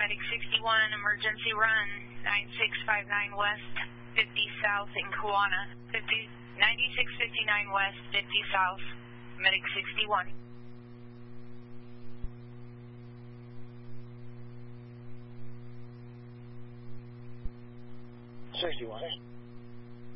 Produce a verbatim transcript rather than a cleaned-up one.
Medic sixty-one, emergency run, nine six five nine west, fifty south in Kiwana, ninety-six fifty-nine west, fifty south, Medic sixty-one. sixty-one.